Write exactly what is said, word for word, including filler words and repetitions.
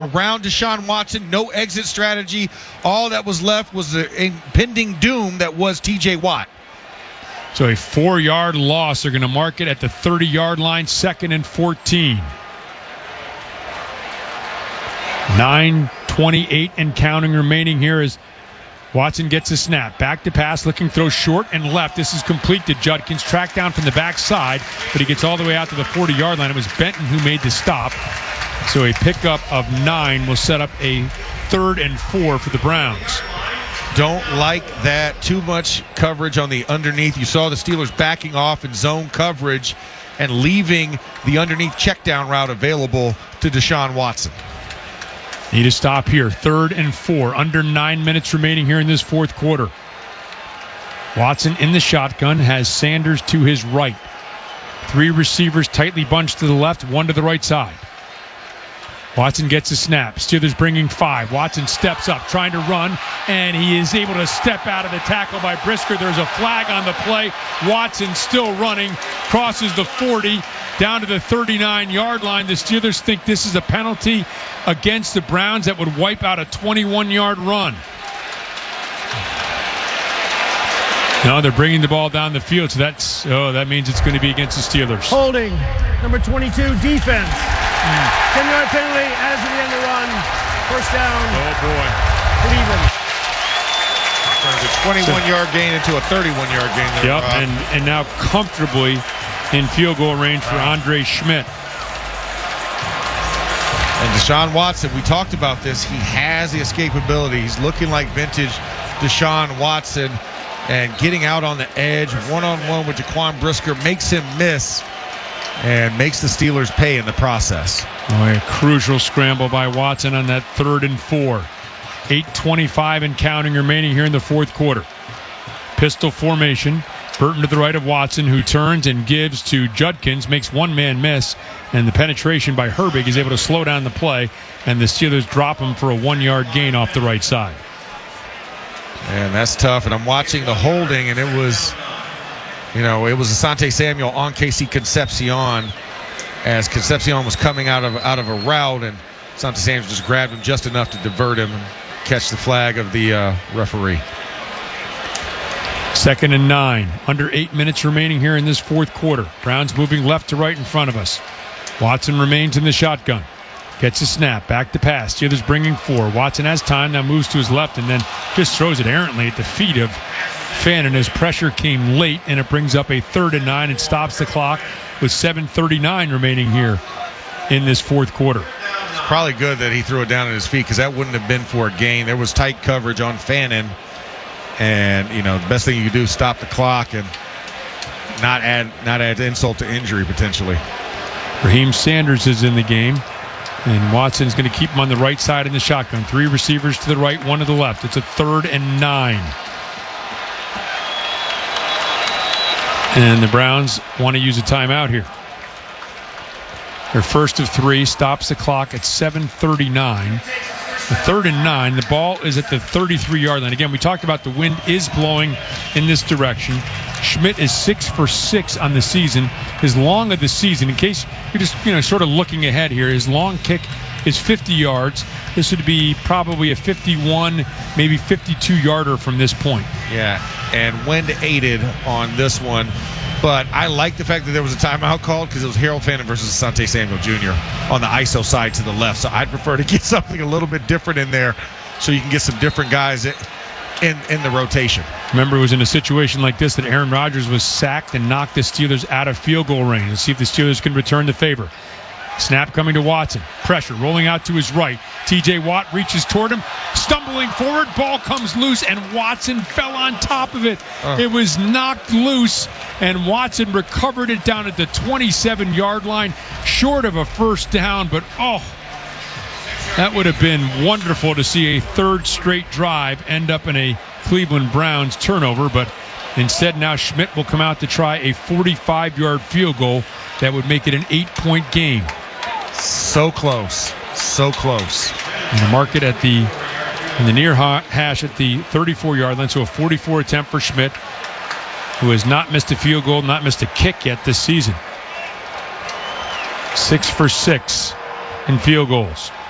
around Deshaun Watson, no exit strategy. All that was left was the impending doom that was T J Watt. So a four-yard loss. They're going to mark it at the thirty-yard line, second and fourteen. nine twenty-eight and counting remaining here as Watson gets a snap. Back to pass, looking throw short and left. This is complete to Judkins. Tracked down from the backside, but he gets all the way out to the forty-yard line. It was Benton who made the stop. So a pickup of nine will set up a third and four for the Browns. Don't like that. Too much coverage on the underneath. You saw the Steelers backing off in zone coverage and leaving the underneath check down route available to Deshaun Watson. Need a stop here. Third and four. Under nine minutes remaining here in this fourth quarter. Watson in the shotgun has Sanders to his right. Three receivers tightly bunched to the left, one to the right side. Watson gets a snap. Steelers bringing five. Watson steps up, trying to run, and he is able to step out of the tackle by Brisker. There's a flag on the play. Watson still running, crosses the forty, down to the thirty-nine-yard line. The Steelers think this is a penalty against the Browns that would wipe out a twenty-one-yard run. No, they're bringing the ball down the field, so that's oh, that means it's going to be against the Steelers. Holding, number twenty-two, defense. Mm. ten-yard penalty, adds to the end of the run. First down. Oh, boy. Cleveland. Turns a twenty-one-yard so, gain into a thirty-one-yard gain. There, yep, and, and now comfortably in field goal range for wow. Andre Schmidt. And Deshaun Watson, we talked about this. He has the escapability. He's looking like vintage Deshaun Watson. And getting out on the edge, one-on-one with Jaquan Brisker, makes him miss and makes the Steelers pay in the process. Oh, a crucial scramble by Watson on that third and four. eight twenty-five and counting remaining here in the fourth quarter. Pistol formation. Burton to the right of Watson, who turns and gives to Judkins, makes one man miss, and the penetration by Herbig is able to slow down the play, and the Steelers drop him for a one-yard gain off the right side. And that's tough. And I'm watching the holding, and it was, you know, it was Asante Samuel on Casey Concepcion as Concepcion was coming out of out of a route, and Asante Samuel just grabbed him just enough to divert him and catch the flag of the uh, referee. Second and nine. Under eight minutes remaining here in this fourth quarter. Browns moving left to right in front of us. Watson remains in the shotgun. Gets a snap. Back to pass. Steelers bringing four. Watson has time. Now moves to his left and then just throws it errantly at the feet of Fannin as pressure came late, and it brings up a third and nine and stops the clock with seven thirty-nine remaining here in this fourth quarter. It's probably good that he threw it down at his feet because that wouldn't have been for a gain. There was tight coverage on Fannin, and, you know, the best thing you could do is stop the clock and not add not add insult to injury potentially. Raheem Sanders is in the game. And Watson's going to keep him on the right side in the shotgun. Three receivers to the right, one to the left. It's a third and nine. And the Browns want to use a timeout here. Their first of three stops the clock at seven thirty-nine. The third and nine. The ball is at the thirty-three-yard line. Again, we talked about the wind is blowing in this direction. Schmidt is six for six on the season. His long of the season, in case you're just, you know, sort of looking ahead here, his long kick is fifty yards. This would be probably a fifty-one, maybe fifty-two-yarder from this point. Yeah, and wind aided on this one. But I like the fact that there was a timeout called because it was Harold Fannin versus Asante Samuel Junior on the I S O side to the left. So I'd prefer to get something a little bit different in there so you can get some different guys in, in, in the rotation. Remember, it was in a situation like this that Aaron Rodgers was sacked and knocked the Steelers out of field goal range. Let's see if the Steelers can return the favor. Snap coming to Watson. Pressure rolling out to his right. T J Watt reaches toward him. Stumbling forward. Ball comes loose, and Watson fell on top of it. Uh. It was knocked loose, and Watson recovered it down at the twenty-seven-yard line, short of a first down. But, oh, that would have been wonderful to see a third straight drive end up in a Cleveland Browns turnover. But instead, now Schmidt will come out to try a forty-five-yard field goal that would make it an eight-point game. So close. So close. And the market at the in the near hash at the thirty-four-yard line. So a forty-four attempt for Schmidt, who has not missed a field goal, not missed a kick yet this season. Six for six in field goals.